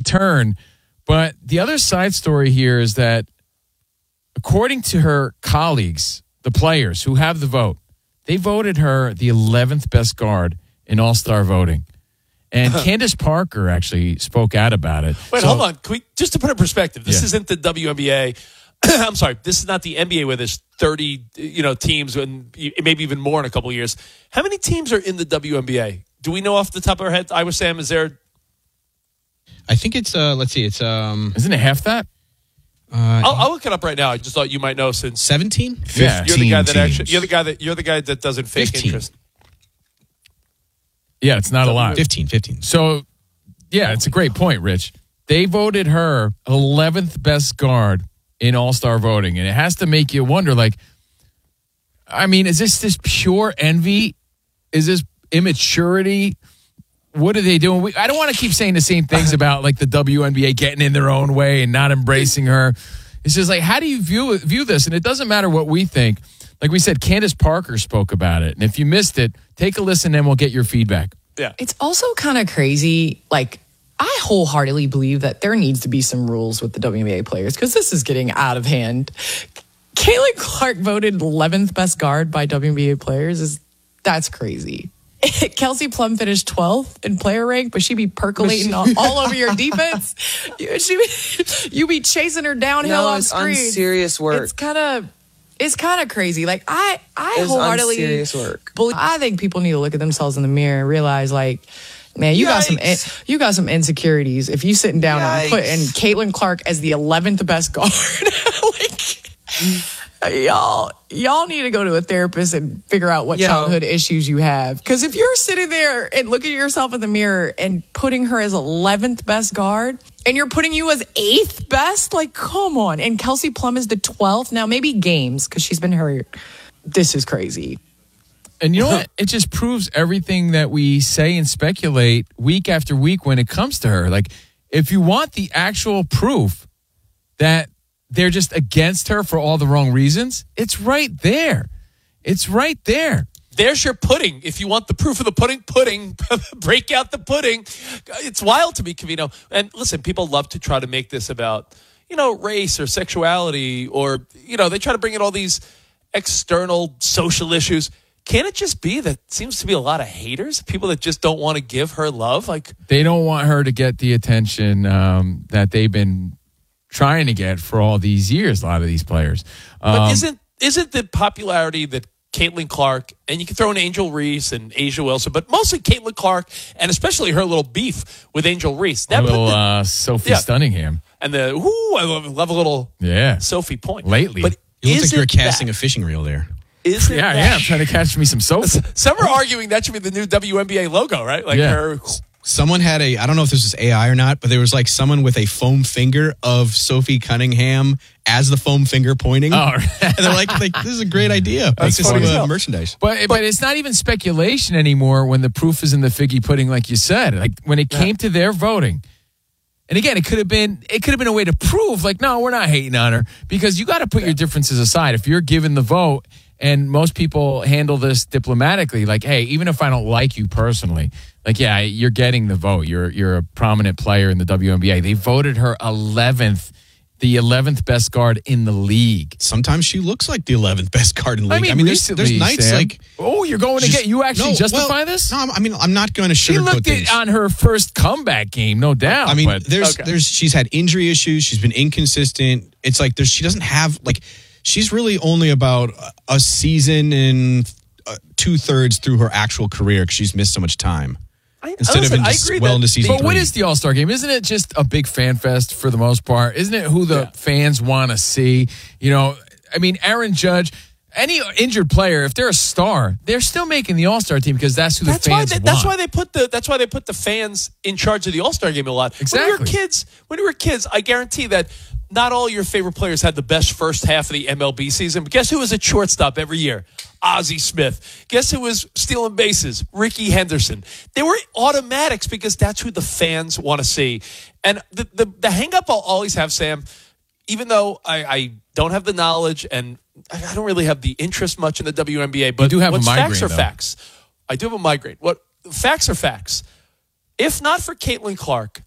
turn. But the other side story here is that according to her colleagues, the players who have the vote, they voted her the 11th best guard in All-Star voting. And Candace Parker actually spoke out about it. Wait, hold on. Can we, just to put it in perspective, this isn't the WNBA. I'm sorry, this is not the NBA where there's 30 teams and maybe even more in a couple of years. How many teams are in the WNBA? Do we know off the top of our heads? Iowa Sam, is there? I think it's let's see, it's isn't it half that? I'll look it up right now. I just thought you might know since 17. Yeah. You're the guy that actually. You're the guy that doesn't fake 15. interest. Yeah, it's not a lot. 15. So, yeah, it's a great point, Rich. They voted her 11th best guard in All-Star voting, and it has to make you wonder, like, I mean, is this pure envy? Is this immaturity? What are they doing? I don't want to keep saying the same things about, like, the WNBA getting in their own way and not embracing her. It's just like, how do you view this? And it doesn't matter what we think. Like we said, Candace Parker spoke about it. And if you missed it, take a listen and we'll get your feedback. Yeah. It's also kind of crazy. Like, I wholeheartedly believe that there needs to be some rules with the WNBA players because this is getting out of hand. Caitlin Clark voted 11th best guard by WNBA players. That's crazy. Kelsey Plum finished 12th in player rank, but she be percolating all over your defense. You be chasing her downhill off screen. It's unserious work. It's kind of crazy. Like I wholeheartedly unserious work. I think people need to look at themselves in the mirror and realize, like, man, you got some insecurities if you sitting down and putting Caitlin Clark as the 11th best guard. Y'all need to go to a therapist and figure out what childhood issues you have. Because if you're sitting there and looking at yourself in the mirror and putting her as 11th best guard, and you're putting you as 8th best, like, come on. And Kelsey Plum is the 12th. Now, maybe games, because she's been hurt. This is crazy. And you know what? It just proves everything that we say and speculate week after week when it comes to her. Like, if you want the actual proof that they're just against her for all the wrong reasons, it's right there. It's right there. There's your pudding. If you want the proof of the pudding, break out the pudding. It's wild to me, Covino. And listen, people love to try to make this about, race or sexuality or, they try to bring in all these external social issues. Can it just be that seems to be a lot of haters, people that just don't want to give her love? Like, they don't want her to get the attention that they've been trying to get for all these years, a lot of these players. But isn't the popularity that Caitlin Clark, and you can throw in Angel Reese and Asia Wilson, but mostly Caitlin Clark, and especially her little beef with Angel Reese. That little Sophie Stunningham. And I love a little Sophie point. Lately. But it looks like you're casting a fishing reel there. I am trying to catch me some Sophie. Some are arguing that should be the new WNBA logo, right? Like her. Someone had I don't know if this was AI or not, but there was like someone with a foam finger of Sophie Cunningham as the foam finger pointing. Oh, and they're like, this is a great idea. Make this into merchandise. But it's not even speculation anymore when the proof is in the figgy pudding, like you said. Like when it came to their voting. And again, it could have been a way to prove, like, no, we're not hating on her, because you got to put your differences aside. If you're given the vote, and most people handle this diplomatically, like, hey, even if I don't like you personally, like, yeah, you're getting the vote. You're a prominent player in the WNBA. They voted her 11th, the 11th best guard in the league. Sometimes she looks like the 11th best guard in the league. I mean there's nights, Sam, like, oh, you're going to get, you actually justify this? No, I'm not going to sugarcoat She looked things. on her first comeback game, no doubt. I mean, she's had injury issues. She's been inconsistent. It's like she doesn't have, like, she's really only about a season and 2/3 through her actual career because she's missed so much time. Instead of into season But 3. what is the All-Star game? Isn't it just a big fan fest for the most part? Isn't it who the fans want to see? I mean, Aaron Judge, any injured player, if they're a star, they're still making the All-Star team because that's who the fans want. That's why they put the fans in charge of the All-Star game a lot. Exactly. When we were kids, I guarantee that not all your favorite players had the best first half of the MLB season. But guess who was at shortstop every year? Ozzie Smith. Guess who was stealing bases? Ricky Henderson. They were automatics because that's who the fans want to see. And the hang-up I'll always have, Sam, even though I don't have the knowledge and I don't really have the interest much in the WNBA, but you do have a migraine, facts are though. facts. I do have a migraine. What facts are facts. If not for Caitlin Clark,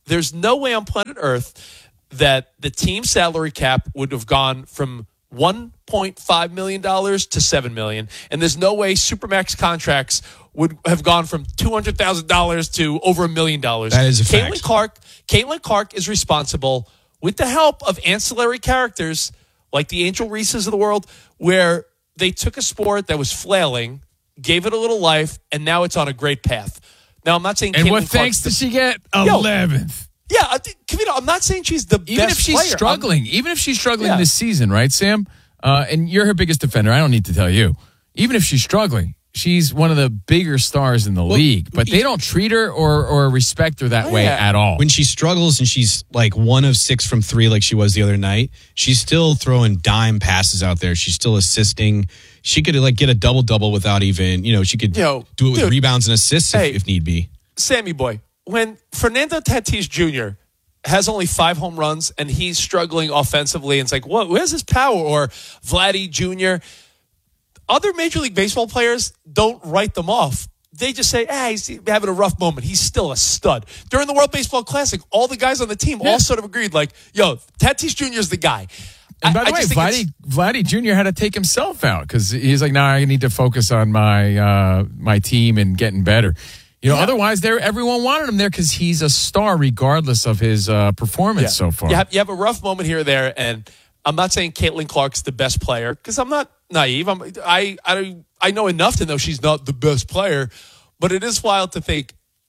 there's no way on planet Earth that the team salary cap would have gone from $1.5 million to $7 million. And there's no way Supermax contracts would have gone from $200,000 to over $1 million. That is a fact. Caitlin Clark is responsible, with the help of ancillary characters like the Angel Reeses of the world, where they took a sport that was flailing, gave it a little life, and now it's on a great path. Now, I'm not saying And Caitlin what Clark's thanks did she get? 11th. Yeah, Kavito, I'm not saying she's the Even best if she's player. struggling, Yeah. this season, right, Sam? And you're her biggest defender. I don't need to tell you. Even if she's struggling, she's one of the bigger stars in the league. But they don't treat her or respect her that way at all. When she struggles and she's like 1 of 6 from 3 like she was the other night, she's still throwing dime passes out there. She's still assisting. She could like get a double-double without even, she could do it with rebounds and assists if need be. Sammy boy, when Fernando Tatis Jr. has only 5 home runs and he's struggling offensively, and it's like, what? Where's his power? Or Vladdy Jr., other Major League Baseball players don't write them off. They just say, he's having a rough moment. He's still a stud. During the World Baseball Classic, all the guys on the team all sort of agreed, like, yo, Tatis Jr. is the guy. And by the way, Vladdy Jr. had to take himself out because he's like, I need to focus on my team and getting better. Otherwise, everyone wanted him there because he's a star regardless of his performance so far. You have a rough moment here or there, and I'm not saying Caitlin Clark's the best player because I'm not naive. I know enough to know she's not the best player, but it is wild to think.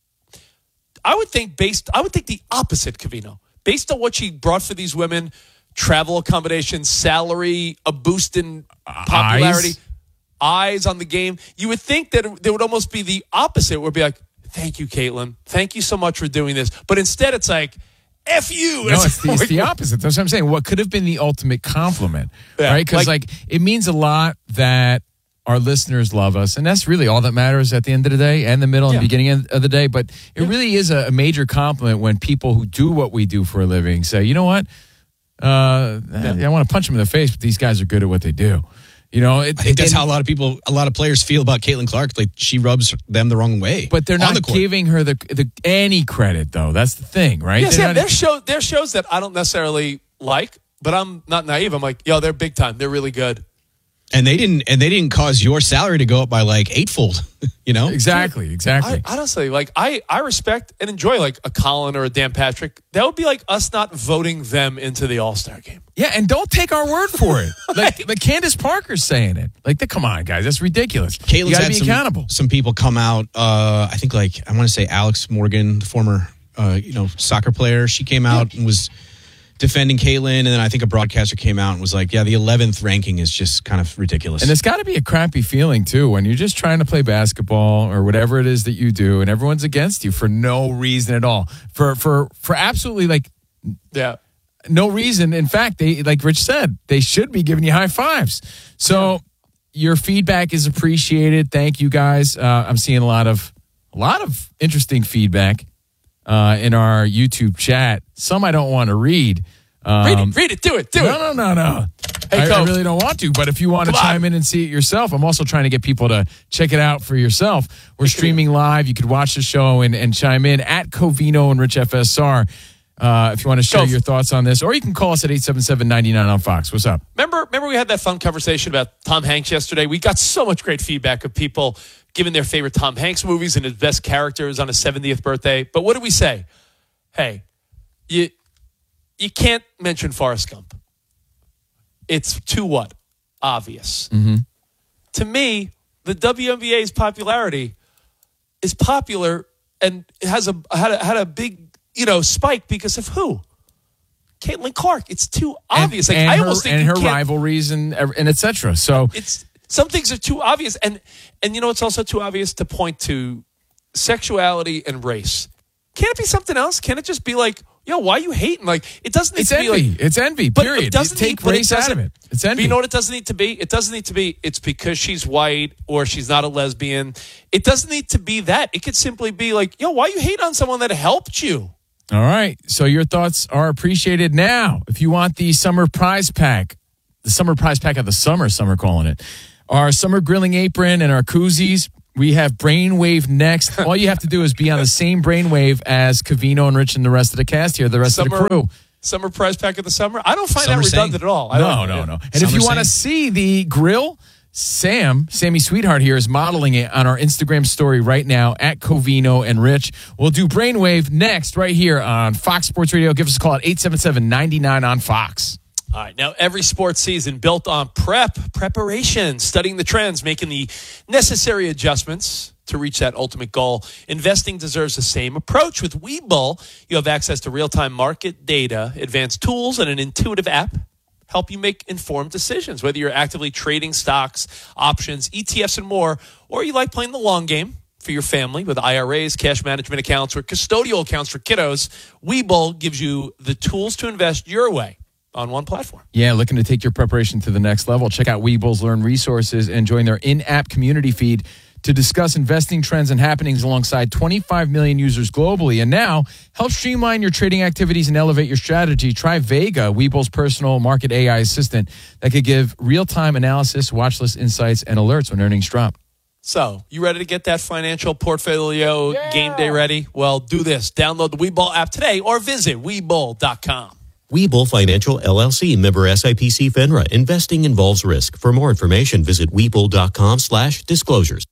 I would think the opposite, Covino. Based on what she brought for these women, travel accommodations, salary, a boost in popularity, eyes on the game, you would think that there would almost be the opposite, where it'd be like, thank you, Caitlin. Thank you so much for doing this. But instead, it's like, F you. No, it's the opposite. That's what I'm saying. What could have been the ultimate compliment, right? Because it means a lot that our listeners love us, and that's really all that matters at the end of the day, and the middle and beginning of the day. But it really is a major compliment when people who do what we do for a living say, you know what? I want to punch them in the face, but these guys are good at what they do. I think that's how a lot of players feel about Caitlin Clark. Like, she rubs them the wrong way. But they're not giving her the any credit, though. That's the thing, right? Yeah, there's shows that I don't necessarily like, but I'm not naive. I'm like, yo, they're big time. They're really good. And they didn't cause your salary to go up by like 8-fold, Exactly. I honestly, I respect and enjoy like a Colin or a Dan Patrick. That would be like us not voting them into the All-Star game. Yeah, and don't take our word for it. Like Candace Parker's saying it. Like, come on, guys, that's ridiculous. Caitlin's you got to had be accountable. Some people come out. I think I want to say Alex Morgan, the former soccer player. She came out and was defending Caitlin, and then I think a broadcaster came out and was like, the 11th ranking is just kind of ridiculous. And it's got to be a crappy feeling, too, when you're just trying to play basketball or whatever it is that you do, and everyone's against you for no reason at all. For absolutely, no reason. In fact, they, like Rich said, they should be giving you high fives. So your feedback is appreciated. Thank you, guys. I'm seeing a lot of interesting feedback in our YouTube chat. Some I don't want to read. Read it. Do it. No. Hey, I really don't want to, but if you want to chime in and see it yourself, I'm also trying to get people to check it out for yourself. We're streaming live. You could watch the show and chime in at Covino and Rich FSR if you want to share your thoughts on this, or you can call us at 877-99 on Fox. What's up? Remember we had that fun conversation about Tom Hanks yesterday? We got so much great feedback of people giving their favorite Tom Hanks movies and his best characters on his 70th birthday. But what did we say? Hey, you can't mention Forrest Gump. It's too what? Obvious. Mm-hmm. To me, the WNBA's popularity is popular and had a big spike because of who? Caitlin Clark. It's too obvious. Her rivalries and etc. So some things are too obvious, and it's also too obvious to point to sexuality and race. Can't it be something else? Can't it just be like, why are you hating? Like, it doesn't need to be like... It's envy, period. It doesn't take race out of it. It's envy. But you know what it doesn't need to be? It doesn't need to be, it's because she's white or she's not a lesbian. It doesn't need to be that. It could simply be like, why you hate on someone that helped you? All right. So your thoughts are appreciated. Now, if you want the summer prize pack, the summer prize pack of the summer, some are calling it, our summer grilling apron and our koozies, We have Brainwave next. All you have to do is be on the same brainwave as Covino and Rich and the rest of the cast here, the rest of the crew. Summer prize pack of the summer? I don't find that Summer redundant Sang. at all. No. And if you want to see the grill, Sammy Sweetheart here is modeling it on our Instagram story right now at Covino and Rich. We'll do Brainwave next right here on Fox Sports Radio. Give us a call at 877-99 on Fox. All right. Now, every sports season built on preparation, studying the trends, making the necessary adjustments to reach that ultimate goal. Investing deserves the same approach. With Webull, you have access to real-time market data, advanced tools, and an intuitive app help you make informed decisions, whether you're actively trading stocks, options, ETFs, and more, or you like playing the long game for your family with IRAs, cash management accounts, or custodial accounts for kiddos. Webull gives you the tools to invest your way on one platform. Yeah, looking to take your preparation to the next level. Check out Webull's Learn Resources and join their in-app community feed to discuss investing trends and happenings alongside 25 million users globally. And now, help streamline your trading activities and elevate your strategy. Try Vega, Webull's personal market AI assistant that could give real-time analysis, watch list insights, and alerts when earnings drop. So, you ready to get that financial portfolio game day ready? Well, do this. Download the Webull app today or visit Webull.com. Webull Financial LLC, member SIPC FINRA. Investing involves risk. For more information, visit Webull.com/disclosures.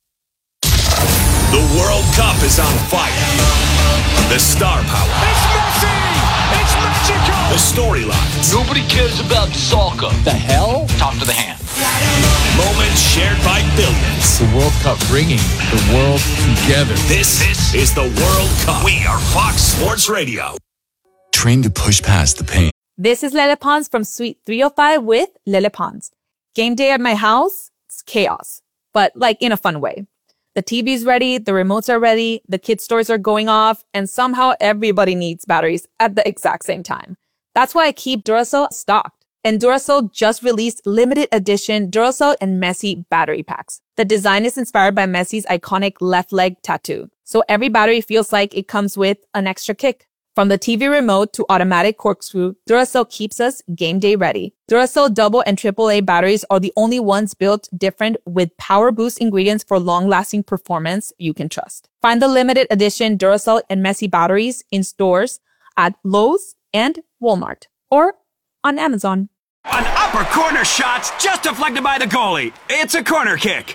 The World Cup is on fire. The star power. It's Messi! It's magical! The storylines. Nobody cares about soccer. The hell? Talk to the hand. Moments shared by billions. The World Cup bringing the world together. This is the World Cup. We are Fox Sports Radio. Trained to push past the pain. This is Lele Pons from Suite 305 with Lele Pons. Game day at my house, it's chaos, but like in a fun way. The TV's ready, the remotes are ready, the kids' toys are going off, and somehow everybody needs batteries at the exact same time. That's why I keep Duracell stocked. And Duracell just released limited edition Duracell and Messi battery packs. The design is inspired by Messi's iconic left leg tattoo. So every battery feels like it comes with an extra kick. From the TV remote to automatic corkscrew, Duracell keeps us game day ready. Duracell double and AAA batteries are the only ones built different with power boost ingredients for long-lasting performance you can trust. Find the limited edition Duracell and Messi batteries in stores at Lowe's and Walmart or on Amazon. An upper corner shot's just deflected by the goalie. It's a corner kick.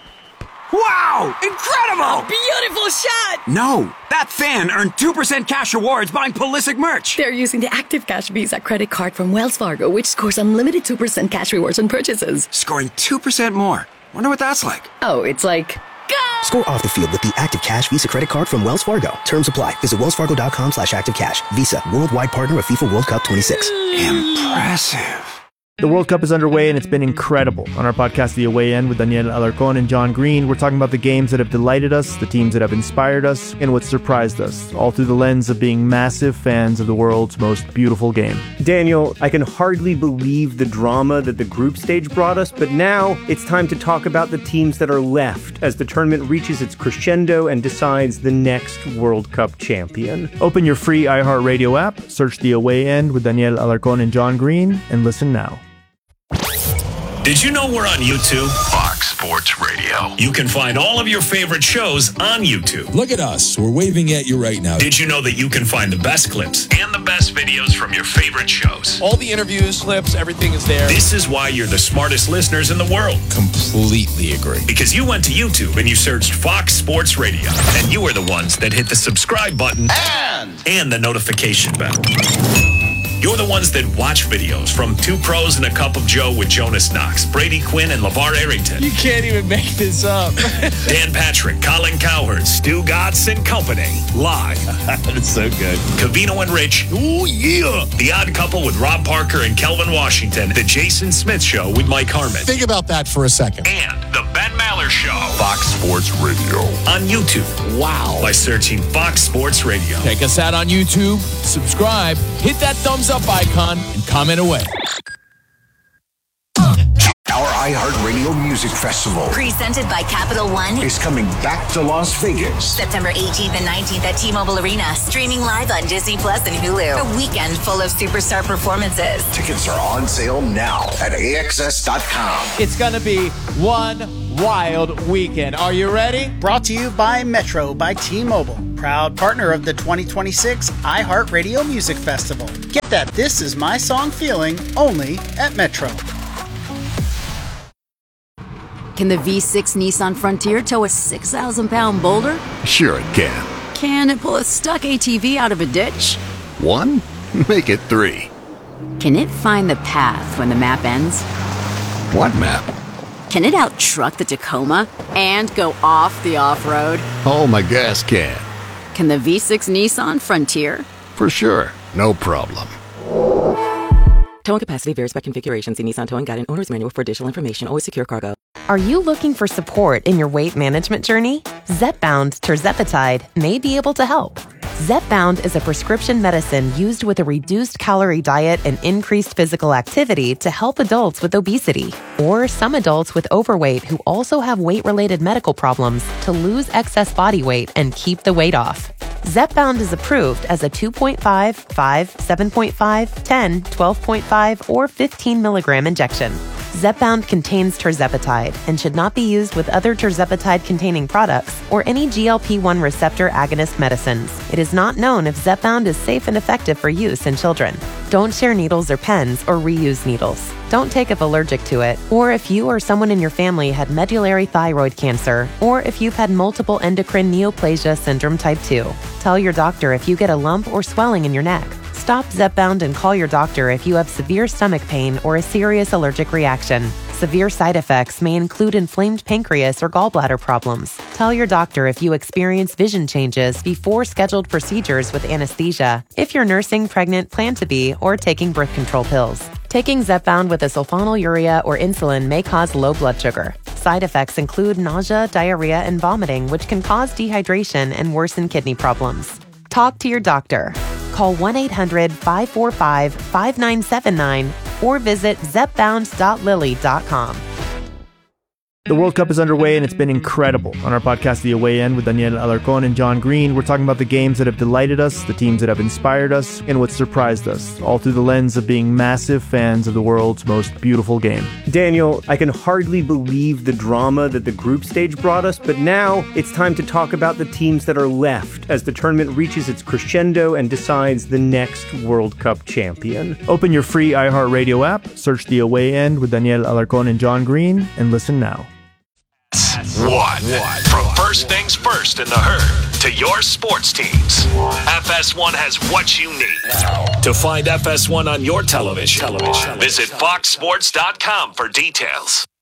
Wow! Incredible! Beautiful shot! No, that fan earned 2% cash rewards buying Pulisic merch. They're using the Active Cash Visa credit card from Wells Fargo, which scores unlimited 2% cash rewards on purchases. Scoring 2% more. Wonder what that's like. Oh, it's like... Go! Score off the field with the Active Cash Visa credit card from Wells Fargo. Terms apply. Visit wellsfargo.com/activecash. Visa, worldwide partner of FIFA World Cup 26. Impressive. The World Cup is underway and it's been incredible. On our podcast, The Away End, with Daniel Alarcón and John Green, we're talking about the games that have delighted us, the teams that have inspired us, and what surprised us, all through the lens of being massive fans of the world's most beautiful game. Daniel, I can hardly believe the drama that the group stage brought us, but now it's time to talk about the teams that are left as the tournament reaches its crescendo and decides the next World Cup champion. Open your free iHeartRadio app, search The Away End with Daniel Alarcón and John Green, and listen now. Did you know we're on YouTube? Fox Sports Radio. You can find all of your favorite shows on YouTube. Look at us. We're waving at you right now. Did you know that you can find the best clips and the best videos from your favorite shows? All the interviews, clips, everything is there. This is why you're the smartest listeners in the world. Completely agree. Because you went to YouTube and you searched Fox Sports Radio. And you were the ones that hit the subscribe button and the notification bell. You're the ones that watch videos from Two Pros and a Cup of Joe with Jonas Knox, Brady Quinn, and LeVar Arrington. You can't even make this up. Dan Patrick, Colin Cowherd, Stu Gatz and Company. Live. That's so good. Covino and Rich. Ooh, yeah. The Odd Couple with Rob Parker and Kelvin Washington. The Jason Smith Show with Mike Harmon. Think about that for a second. And the Ben Maller Show. Fox Sports Radio. On YouTube. Wow. By searching Fox Sports Radio. Check us out on YouTube. Subscribe. Hit that thumbs up icon and comment away. Our iHeartRadio Music Festival, presented by Capital One, is coming back to Las Vegas. September 18th and 19th at T-Mobile Arena. Streaming live on Disney Plus and Hulu. A weekend full of superstar performances. Tickets are on sale now at AXS.com. It's going to be one wild weekend. Are you ready? Brought to you by Metro by T-Mobile, proud partner of the 2026 iHeartRadio Music Festival. Get that This Is My Song feeling only at Metro. Can the V6 Nissan Frontier tow a 6,000-pound boulder? Sure it can. Can it pull a stuck ATV out of a ditch? 1? Make it 3. Can it find the path when the map ends? What map? Can it out-truck the Tacoma and go off the off-road? Oh, my gas can. Can the V6 Nissan Frontier? For sure. No problem. Towing capacity varies by configuration. See Nissan Towing Guide and Owner's Manual for additional information. Always secure cargo. Are you looking for support in your weight management journey? Zepbound tirzepatide may be able to help. Zepbound is a prescription medicine used with a reduced calorie diet and increased physical activity to help adults with obesity, or some adults with overweight who also have weight-related medical problems to lose excess body weight and keep the weight off. Zepbound is approved as a 2.5, 5, 7.5, 10, 12.5, or 15 milligram injection. Zepbound contains tirzepatide and should not be used with other tirzepatide-containing products or any GLP-1 receptor agonist medicines. It is not known if Zepbound is safe and effective for use in children. Don't share needles or pens or reuse needles. Don't take if allergic to it, or if you or someone in your family had medullary thyroid cancer, or if you've had multiple endocrine neoplasia syndrome type 2. Tell your doctor if you get a lump or swelling in your neck. Stop Zepbound and call your doctor if you have severe stomach pain or a serious allergic reaction. Severe side effects may include inflamed pancreas or gallbladder problems. Tell your doctor if you experience vision changes before scheduled procedures with anesthesia, if you're nursing, pregnant, plan to be, or taking birth control pills. Taking Zepbound with a sulfonylurea or insulin may cause low blood sugar. Side effects include nausea, diarrhea, and vomiting, which can cause dehydration and worsen kidney problems. Talk to your doctor. Call 1-800-545-5979 or visit zepbound.lily.com. The World Cup is underway and it's been incredible. On our podcast, The Away End, with Daniel Alarcón and John Green, we're talking about the games that have delighted us, the teams that have inspired us, and what surprised us, all through the lens of being massive fans of the world's most beautiful game. Daniel, I can hardly believe the drama that the group stage brought us, but now it's time to talk about the teams that are left as the tournament reaches its crescendo and decides the next World Cup champion. Open your free iHeartRadio app, search The Away End with Daniel Alarcón and John Green, and listen now. What? From first things first in the herd to your sports teams, FS1 has what you need. To find FS1 on your television, visit foxsports.com for details.